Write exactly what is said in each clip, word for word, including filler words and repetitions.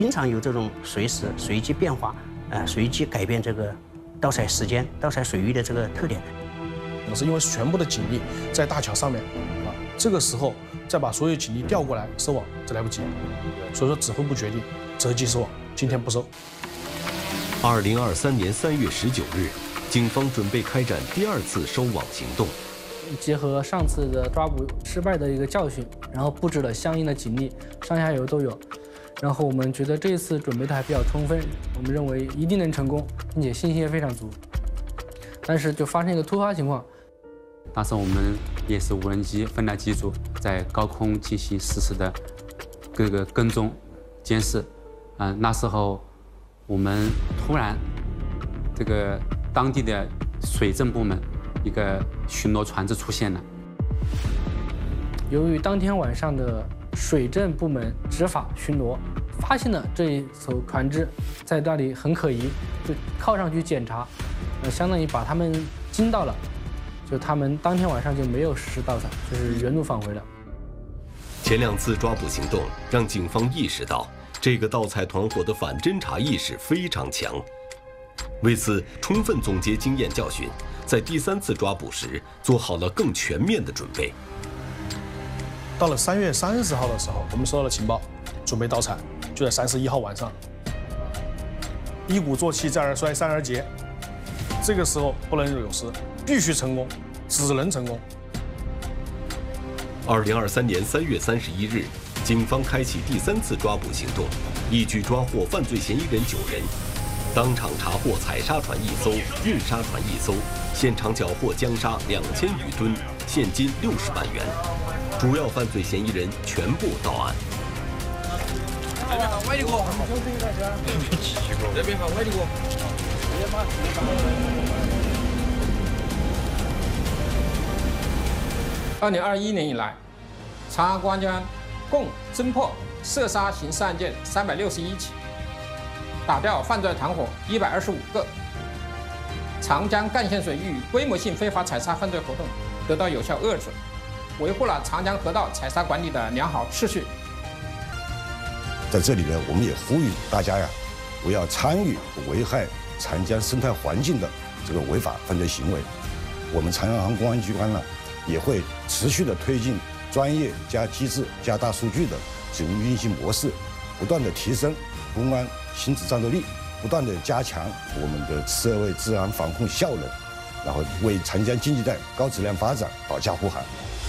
经常有这种随时随机变化，呃，随机改变这个盗采时间、盗采水域的这个特点。 我是因为全部的警力在大桥上面啊，这个时候再把所有警力调过来收网，这来不及。所以说指挥部决定择机收网，今天不收。 二零二三年三月十九日，警方准备开展第二次收网行动。 结合上次的抓捕失败的一个教训，然后布置了相应的警力，上下游都有。然后我们觉得这次准备的还比较充分，我们认为一定能成功，并且信心也非常足。但是就发生一个突发情况。 当时我们也是无人机分来机组，在高空进行实时的各个跟踪、监视。嗯、呃，那时候我们突然，这个当地的水政部门一个巡逻船只出现了。 由于当天晚上的水政部门执法巡逻，发现了这一艘船只在那里很可疑，就靠上去检查，呃，相当于把他们惊到了。就他们当天晚上就没有实施盗采，就是原路返回了。 前两次抓捕行动让警方意识到，这个盗采团伙的反侦查意识非常强。为此，充分总结经验教训，在第三次抓捕时做好了更全面的准备。 到了三月三十号的时候，我们收到了情报，准备盗采，就在三十一号晚上。一鼓作气，再而衰，三而竭。这个时候不能有失，必须成功，只能成功。 二零二三年三月三十一日，警方开启第三次抓捕行动，一举抓获犯罪嫌疑人九人，当场查获采砂船一艘、运砂船一艘，现场缴获江砂两千余吨，现金六十万元，主要犯罪嫌疑人全部到案。 外地锅，这边放外地锅。 二零二一年以来，长安公安机关共侦破涉砂刑事案件三百六十一起，打掉犯罪团伙一百二十五个，长江干线水域规模性非法采砂犯罪活动得到有效遏制，维护了长江河道采砂管理的良好秩序。 在这里呢，我们也呼吁大家呀，不要参与危害长江生态环境的这个违法犯罪行为。我们长安公安机关呢，也会持续的推进专业加机制加大数据的这种运行模式，不断的提升公安刑侦战斗力，不断的加强我们的社会治安防控效能，然后为长江经济带高质量发展保驾护航。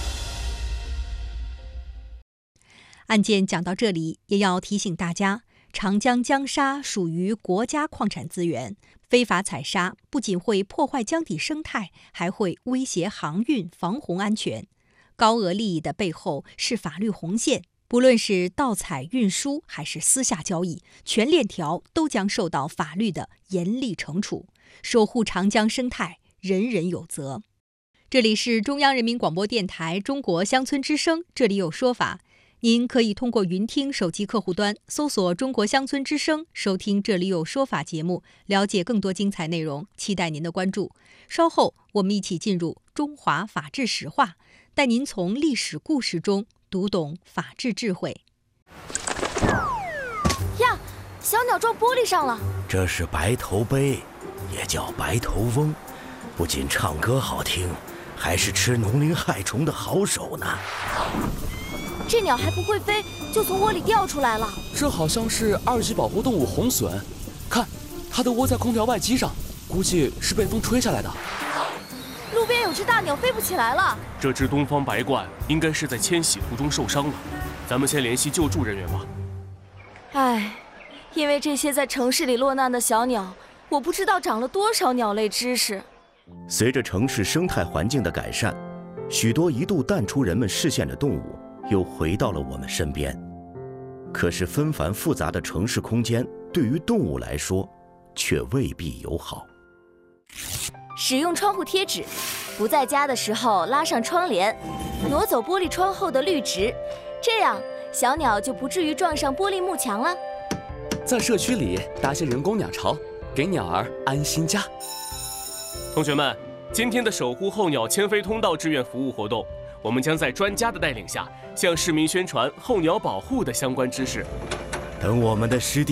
案件讲到这里，也要提醒大家，长江江砂属于国家矿产资源，非法采砂不仅会破坏江底生态，还会威胁航运防洪安全。高额利益的背后是法律红线，不论是盗采、运输还是私下交易，全链条都将受到法律的严厉惩处。守护长江生态，人人有责。这里是中央人民广播电台中国乡村之声，这里有说法。您可以通过云听手机客户端搜索中国乡村之声，收听这里有说法节目，了解更多精彩内容，期待您的关注。稍后我们一起进入中华法治史话，带您从历史故事中读懂法治智慧。 呀，小鸟撞玻璃上了。 这是白头鹎，也叫白头翁，不仅唱歌好听，还是吃农林害虫的好手呢。 这鸟还不会飞，就从窝里掉出来了。 这好像是二级保护动物红隼，看，它都窝在空调外机上，估计是被风吹下来的。 路边有只大鸟飞不起来了。 这只东方白鹳应该是在迁徙途中受伤了，咱们先联系救助人员吧。 唉，因为这些在城市里落难的小鸟，我不知道长了多少鸟类知识。 随着城市生态环境的改善，许多一度淡出人们视线的动物又回到了我们身边。可是纷繁复杂的城市空间对于动物来说却未必友好。 使用窗户贴纸，不在家的时候拉上窗帘，挪走玻璃窗后的绿植，这样小鸟就不至于撞上玻璃幕墙了。 在社区里搭些人工鸟巢，给鸟儿安心家。 同学们，今天的守护候鸟迁飞通道志愿服务活动，我们将在专家的带领下，向市民宣传候鸟保护的相关知识。 等我们的湿地